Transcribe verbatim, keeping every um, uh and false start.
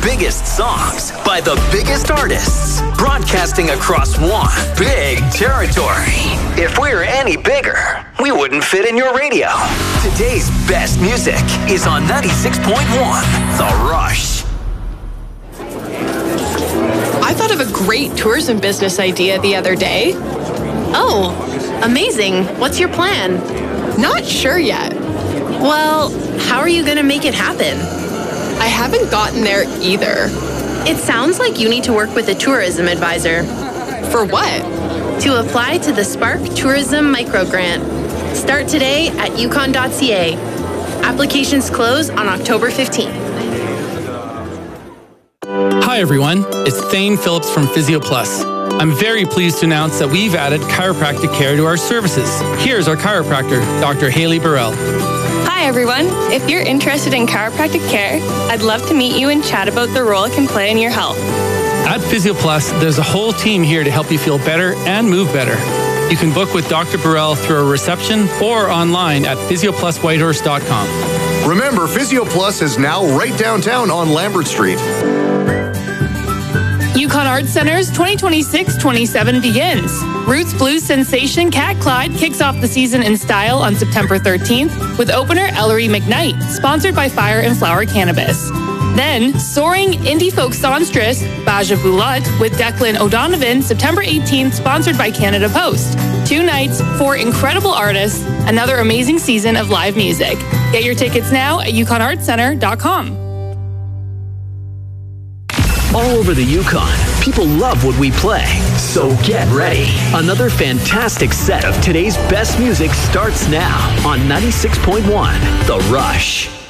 biggest songs by the biggest artists, broadcasting across one big territory. If we were any bigger, we wouldn't fit in your radio. Today's best music is on ninety-six point one, The Rush. I thought of a great tourism business idea the other day. Oh, amazing. What's your plan? Not sure yet. Well, how are you going to make it happen? I haven't gotten there either. It sounds like you need to work with a tourism advisor. For what? To apply to the Spark Tourism Microgrant. Start today at yukon dot c a. Applications close on October fifteenth. Hi everyone, it's Thane Phillips from PhysioPlus. I'm very pleased to announce that we've added chiropractic care to our services. Here's our chiropractor, Doctor Haley Burrell. Hi everyone, if you're interested in chiropractic care, I'd love to meet you and chat about the role it can play in your health. At PhysioPlus, there's a whole team here to help you feel better and move better. You can book with Doctor Burrell through a reception or online at physio plus whitehorse dot com. Remember, PhysioPlus is now right downtown on Lambert Street. Yukon Arts Center's twenty twenty-six twenty-seven begins. Roots Blues sensation Cat Clyde kicks off the season in style on September thirteenth with opener Ellery McKnight, sponsored by Fire and Flower Cannabis. Then, soaring indie folk songstress Baja Boulotte with Declan O'Donovan, September eighteenth, sponsored by Canada Post. Two nights, four incredible artists, another amazing season of live music. Get your tickets now at yukon arts center dot com. All over the Yukon, people love what we play. So get ready. Another fantastic set of today's best music starts now on ninety-six point one, The Rush.